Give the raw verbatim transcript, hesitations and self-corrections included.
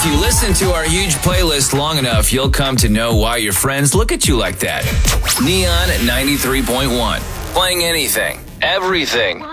If you listen to our huge playlist long enough, you'll come to know why your friends look at you like that. Neon ninety-three point one. Playing anything, everything.